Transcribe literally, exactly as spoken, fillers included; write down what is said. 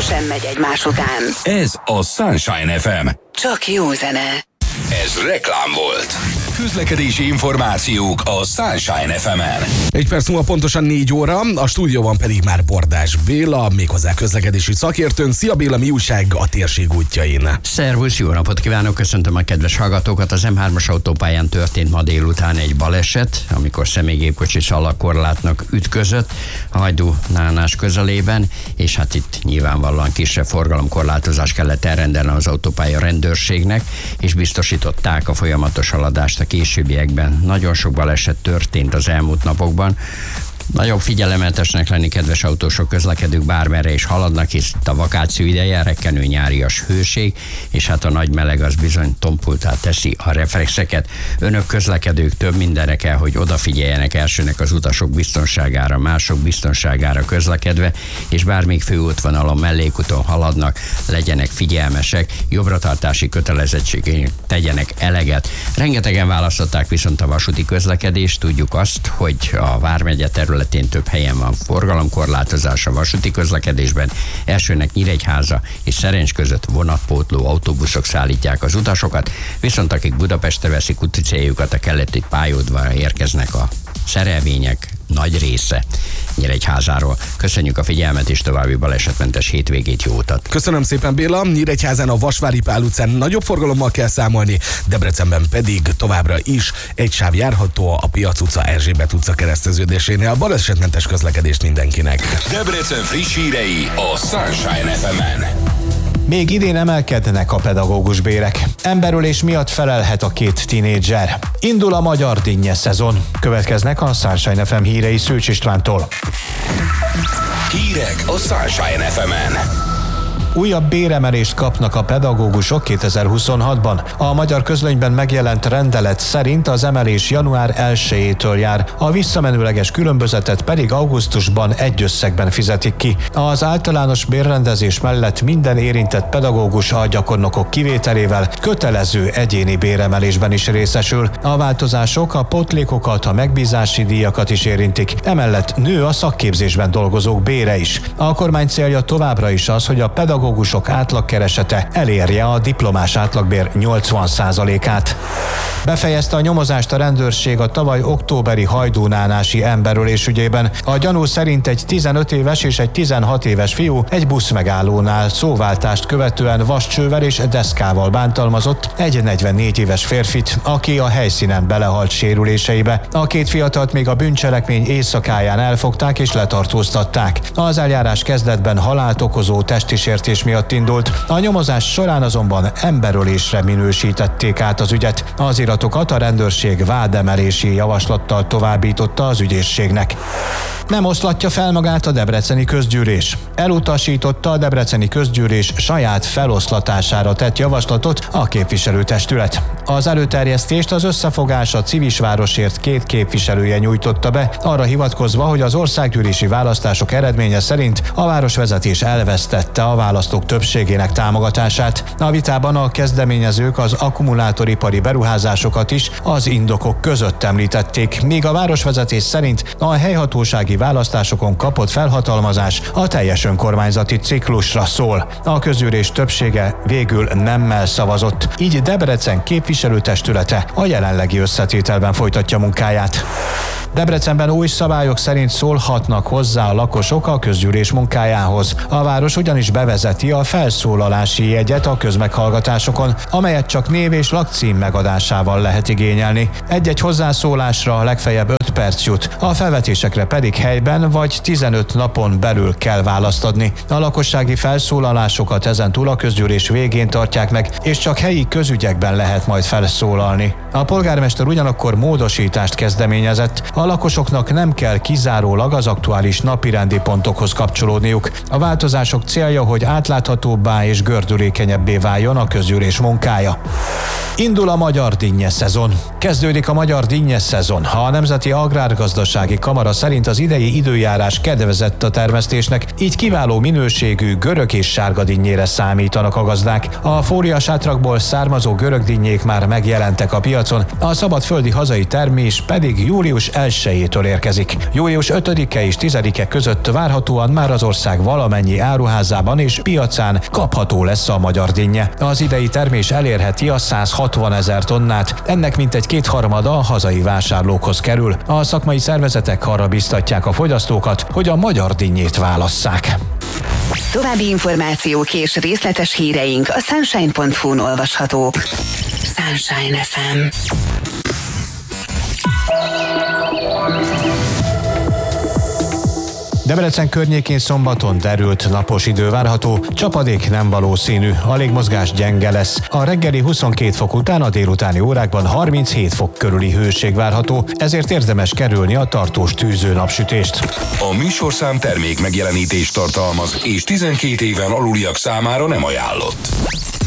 rendszeresen megy egymás után. Ez a Sunshine ef em. Csak jó zene. Ez reklám volt. Közlekedési információk a Sunshine ef emen. Egy perc múlva pontosan négy óra, a stúdióban pedig már Bordás Béla, méghozzá közlekedési szakértőnk. Szia Béla, mi újság a térség útjain? Szervusz, jó napot kívánok, köszöntöm a kedves hallgatókat. Az em hármas autópályán történt ma délután egy baleset, amikor személygépkocsi szalagkorlátnak ütközött a Hajdú-Nánás közelében, és hát itt nyilvánvalóan kisebb forgalomkorlátozást kellett elrendelni az autópálya rendőrségnek, és biztosították a folyamatos haladást a későbbiekben. Nagyon sok baleset történt az elmúlt napokban. Nagyobb figyelemetesnek lenni, kedves autósok, közlekedők, bármerre is haladnak, hisz itt a vakáció ideje, rekkenő nyárias hőség, és hát a nagy meleg az bizony tompultá teszi a reflexeket. Önök közlekedők több mindenre kell, hogy odafigyeljenek elsőnek az utasok biztonságára, mások biztonságára közlekedve, és bármelyik főútvonalon, mellékúton haladnak, legyenek figyelmesek, jobbratartási kötelezettségén tegyenek eleget. Rengetegen választották viszont a vasúti közlekedést, tudjuk azt, hogy a Vármegye terület több helyen van forgalomkorlátozás a vasúti közlekedésben. Elsőnek Nyíregyháza és Szerencs között vonatpótló autóbuszok szállítják az utasokat, viszont akik Budapestre veszik úti céljukat, a keleti pályaudvarra érkeznek a szerelvények nagy része Nyíregyházáról. Köszönjük a figyelmet, és további balesetmentes hétvégét, jó utat! Köszönöm szépen, Béla. Nyíregyházán a Vasvári Pál utcán nagyobb forgalommal kell számolni, Debrecenben pedig továbbra is egy sáv járható a Piac utca, Erzsébet utca kereszteződésénél. Balesetmentes közlekedést mindenkinek! Debrecen friss hírei a Sunshine ef emen. Még idén emelkednek a pedagógus bérek. Emberölés miatt felelhet a két tinédzser. Indul a magyar dinnye szezon. Következnek a Sunshine ef em hírei Szőcs Istvántól. Hírek a Sunshine ef emen. Újabb béremelést kapnak a pedagógusok kétezer-huszonhatban. A Magyar Közlönyben megjelent rendelet szerint az emelés január elsejétől jár, a visszamenőleges különbözetet pedig augusztusban egy összegben fizetik ki. Az általános bérrendezés mellett minden érintett pedagógus a gyakornokok kivételével kötelező egyéni béremelésben is részesül. A változások a pótlékokat, a megbízási díjakat is érintik, emellett nő a szakképzésben dolgozók bére is. A kormány célja továbbra is az, hogy a pedagógusok pedagógusok átlagkeresete elérje a diplomás átlagbér nyolcvan százalékát. Befejezte a nyomozást a rendőrség a tavaly októberi hajdúnánási emberölés ügyében. A gyanú szerint egy tizenöt éves és egy tizenhat éves fiú egy buszmegállónál szóváltást követően vascsővel és deszkával bántalmazott egy negyvennégy éves férfit, aki a helyszínen belehalt sérüléseibe. A két fiatalt még a bűncselekmény éjszakáján elfogták és letartóztatták. Az eljárás kezdetben halált okozó testi sértés miatt indult. A nyomozás során azonban emberölésre minősítették át az ügyet. Az iratokat a rendőrség vádemelési javaslattal továbbította az ügyészségnek. Nem oszlatja fel magát a debreceni közgyűlés. Elutasította a debreceni közgyűlés saját feloszlatására tett javaslatot a képviselőtestület. Az előterjesztést az Összefogás a Civisvárosért két képviselője nyújtotta be, arra hivatkozva, hogy az országgyűlési választások eredménye szerint a városvezetés elvesztette a választók többségének támogatását. A vitában a kezdeményezők az akkumulátoripari beruházásokat is az indokok között említették, míg a városvezetés szerint a helyhatósági választásokon kapott felhatalmazás a teljes önkormányzati ciklusra szól. A közgyűlés többsége végül nemmel szavazott, így Debrecen képviselőtestülete a jelenlegi összetételben folytatja munkáját. Debrecenben új szabályok szerint szólhatnak hozzá a lakosok a közgyűlés munkájához. A város ugyanis bevezeti a felszólalási jegyet a közmeghallgatásokon, amelyet csak név és lakcím megadásával lehet igényelni. Egy-egy hozzászólásra legfeljebb öt perc jut, a felvetésekre pedig helyben vagy tizenöt napon belül kell választ adni. A lakossági felszólalásokat ezentúl a közgyűlés végén tartják meg, és csak helyi közügyekben lehet majd felszólalni. A polgármester ugyanakkor módosítást kezdeményezett. A lakosoknak nem kell kizárólag az aktuális napirendi pontokhoz kapcsolódniuk. A változások célja, hogy átláthatóbbá és gördülékenyebbé váljon a közgyűlés munkája. Indul a magyar dinnye szezon. Kezdődik a magyar dinnye szezon. A Nemzeti Agrárgazdasági Kamara szerint az idei időjárás kedvezett a termesztésnek, így kiváló minőségű görög és sárga dinnyére számítanak a gazdák. A fóliasátrakból származó görög dinnyék már megjelentek a piacon, a szabadföldi hazai termés pedig július elsejétől érkezik. Július ötödike és tizedike között várhatóan már az ország valamennyi áruházában és piacán kapható lesz a magyar dinnye. Az idei termés elérheti a száz hatvanezer tonnát, ennek mintegy kétharmada a hazai vásárlókhoz kerül. A szakmai szervezetek arra biztatják a fogyasztókat, hogy a magyar dinnyét válasszák. További információk és részletes híreink a sunshine pont hu-n olvashatók. Sunshine ef em. Debrecen környékén szombaton derült napos idő várható, csapadék nem valószínű, a légmozgás gyenge lesz. A reggeli huszonkét fok után a délutáni órákban harminchét fok körüli hőség várható, ezért érdemes kerülni a tartós tűző napsütést. A műsorszám termék megjelenítést tartalmaz, és tizenkét éven aluliak számára nem ajánlott.